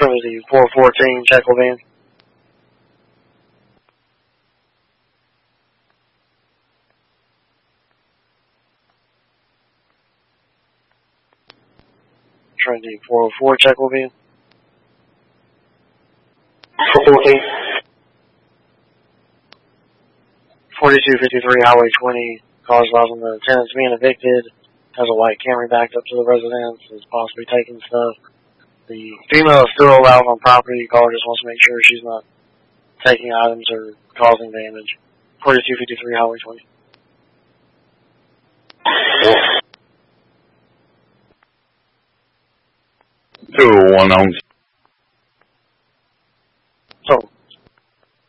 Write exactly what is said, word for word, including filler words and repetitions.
Trinity four fourteen, Jekyll Van. Trinity four oh four, Jekyll Van. four fourteen. forty-two fifty-three, Highway twenty, cars involving the tenants being evicted. Has a white Camry backed up to the residence, is possibly taking stuff. The female is still allowed on property. Caller just wants to make sure she's not taking items or causing damage. forty-two fifty-three, Highway twenty. two oh one,